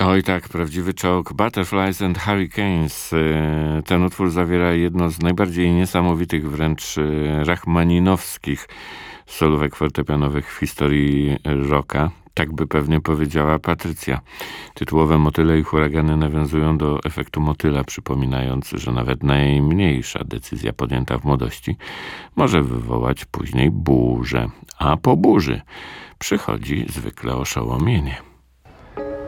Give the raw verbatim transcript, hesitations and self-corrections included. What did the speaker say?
Oj tak, prawdziwy czołg. Butterflies and Hurricanes. Ten utwór zawiera jedno z najbardziej niesamowitych, wręcz rachmaninowskich solówek fortepianowych w historii rocka. Tak by pewnie powiedziała Patrycja. Tytułowe motyle i huragany nawiązują do efektu motyla, przypominając, że nawet najmniejsza decyzja podjęta w młodości może wywołać później burzę. A po burzy przychodzi zwykle oszołomienie.